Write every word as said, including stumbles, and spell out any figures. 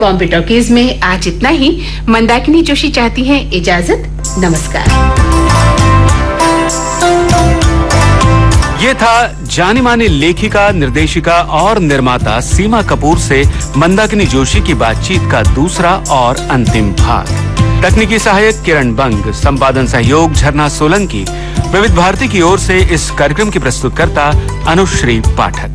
Bombay talkies में आज इतना ही। मंदाकिनी जोशी चाहती हैं इजाजत। नमस्कार। ये था जानी मानी लेखिका, निर्देशिका और निर्माता सीमा कपूर से मंदाकिनी जोशी की बातचीत का दूसरा और अंतिम भाग। तकनीकी सहायक किरण बंग, संपादन सहयोग झरना सोलंकी। विविध भारती की ओर से इस कार्यक्रम की प्रस्तुतकर्ता अनुश्री पाठक।